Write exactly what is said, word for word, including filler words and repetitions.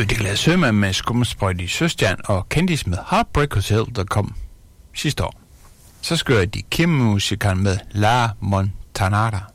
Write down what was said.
var Det Glade Sømand med Skummersprøjt i Søstjern og Candice med Heartbreak Hotel, der kom sidste år. Så skører de Kim-musikeren med La Montanara.